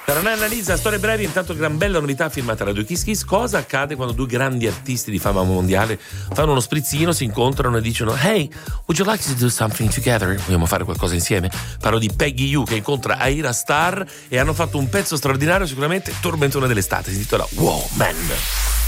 Taranai analizza storie brevi. Intanto gran bella novità firmata Radio Kiss Kiss. Cosa accade quando due grandi artisti di fama mondiale fanno uno sprizzino, si incontrano e dicono "Hey, would you like to do something together?" Vogliamo fare qualcosa insieme? Parlo di Peggy Yu che incontra Aira Star e hanno fatto un pezzo straordinario, sicuramente tormentone dell'estate. Si intitola Wow Man.